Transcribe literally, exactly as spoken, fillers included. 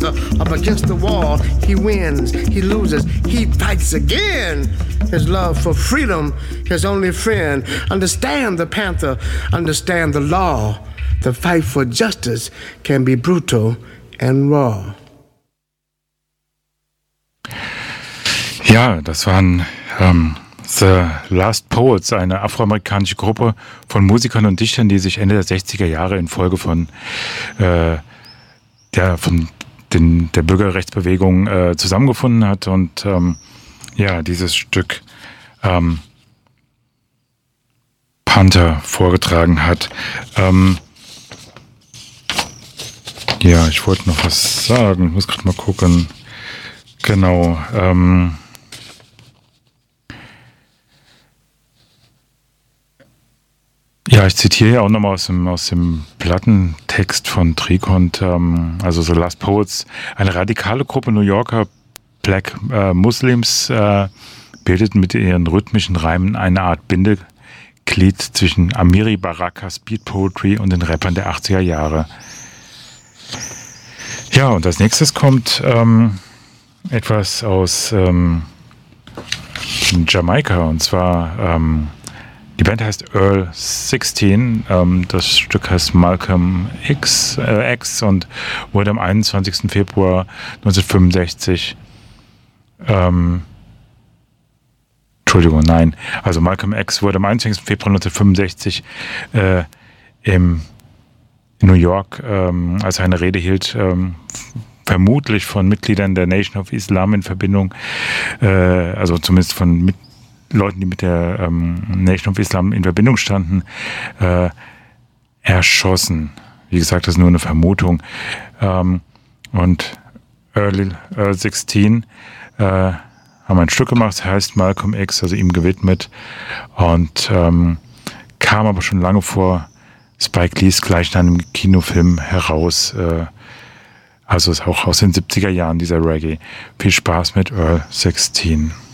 brother up against the wall. He wins, he loses, he fights again. His love for freedom, his only friend. Understand the Panther, understand the law. The fight for justice can be brutal and raw. Ja, das waren ähm, The Last Poets, eine afroamerikanische Gruppe von Musikern und Dichtern, die sich Ende der sechziger Jahre infolge von äh, der von den, der Bürgerrechtsbewegung äh, zusammengefunden hat und ähm, ja, dieses Stück ähm, Panther vorgetragen hat. Ähm, ja, ich wollte noch was sagen. Ich muss gerade mal gucken. Genau. Ähm, ja, ich zitiere ja auch nochmal aus dem, aus dem Plattentext von Trikont, ähm, also The Last Poets, eine radikale Gruppe New Yorker Black äh, Muslims äh, bildeten mit ihren rhythmischen Reimen eine Art Bindeglied zwischen Amiri Baraka, Speed Poetry und den Rappern der achtziger Jahre. Ja, und als nächstes kommt ähm, etwas aus ähm, Jamaika, und zwar ähm, die Band heißt Earl sechzehn, ähm, das Stück heißt Malcolm X, äh, X und wurde am einundzwanzigsten Februar neunzehnhundertfünfundsechzig ähm, Entschuldigung, nein, also Malcolm X wurde am einundzwanzigsten Februar neunzehnhundertfünfundsechzig äh, im, in New York, ähm, als er eine Rede hielt, ähm, vermutlich von Mitgliedern der Nation of Islam in Verbindung, äh, also zumindest von mit Leuten, die mit der ähm, Nation of Islam in Verbindung standen, äh, erschossen. Wie gesagt, das ist nur eine Vermutung. Ähm, und Earl, Earl sechzehn äh, haben ein Stück gemacht, das heißt Malcolm X, also ihm gewidmet, und ähm, kam aber schon lange vor Spike Lees gleichnamigen Kinofilm heraus. Äh, also ist auch aus den siebziger Jahren dieser Reggae. Viel Spaß mit Earl sechzehn.